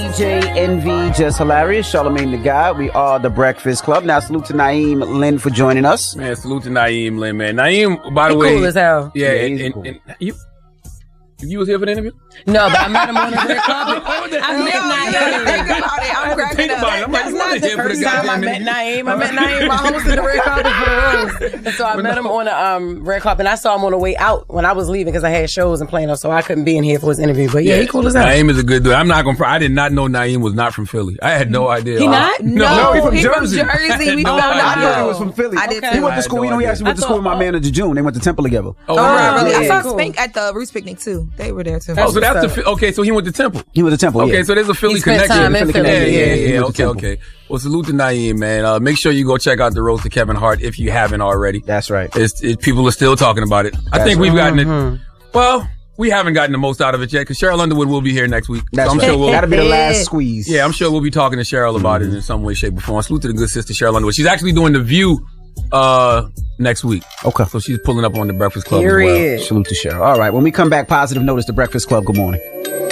DJ Envy, Just Hilarious, Charlamagne the God. We are the Breakfast Club. Now, salute to Naeem Lynn for joining us. Man, salute to Naeem Lynn, man. Naeem, by the way, cool as hell. Yeah, and cool. You was here for the interview? No, but I met him on the red carpet. I met Naeem. Think about it. I'm cracking up. I'm like, That's not the first time I met Naeem. I met Naeem while hosting the red carpet for the Rose. And so I met him on the red carpet, and I saw him on the way out when I was leaving because I had shows and playing, so I couldn't be in here for his interview. But yeah, he cool as hell. Naeem is a good dude. I'm not gonna. I did not know Naeem was not from Philly. I had no idea. He not? No, he's from Jersey. We No found idea. I thought he out. was from Philly. I did He too. went to school. You know, he actually went to school with my manager, June. They went to Temple together. Oh, Really? yeah, I saw cool. Spink at the Roots picnic too. They were there too. Oh, so that's okay. So he went to Temple. He went to Temple, Okay, yeah. so there's a Philly He spent connection. time in Philly. Yeah. He went to Okay. Temple. Well, salute to Naeem, man. Make sure you go check out the Roast to Kevin Hart if you haven't already. That's right. People are still talking about it. I think we've gotten it. Well, we haven't gotten the most out of it yet because Cheryl Underwood will be here next week. That's so I'm right. sure That'll be the last squeeze. Yeah, I'm sure we'll be talking to Cheryl about it in some way, shape, or form. Salute to the good sister Cheryl Underwood. She's actually doing The View next week. Okay. So she's pulling up on the Breakfast Club Period. as well. Salute to Cheryl. All right. When we come back, positive notice, the Breakfast Club. Good morning.